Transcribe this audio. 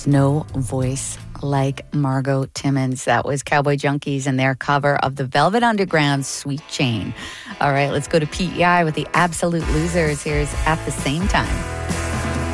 There's no voice like Margot Timmons. That was Cowboy Junkies and their cover of the Velvet Underground's Sweet Jane. All right, let's go to PEI with the Absolute Losers. Here's At the Same Time.